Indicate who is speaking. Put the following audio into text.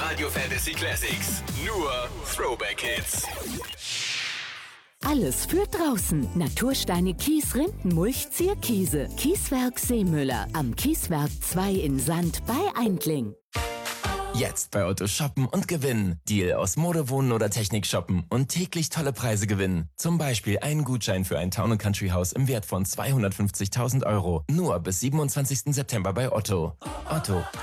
Speaker 1: Radio Fantasy Classics. Nur Throwback Hits.
Speaker 2: Alles für draußen. Natursteine, Kies, Rindenmulch, Zierkiese. Kieswerk Seemüller. Am Kieswerk 2 in Sand bei Eindling.
Speaker 3: Jetzt bei Otto shoppen und gewinnen. Deal aus Mode, Wohnen oder Technik shoppen und täglich tolle Preise gewinnen. Zum Beispiel einen Gutschein für ein Town & Country Haus im Wert von 250.000 €. Nur bis 27. September bei Otto. Otto.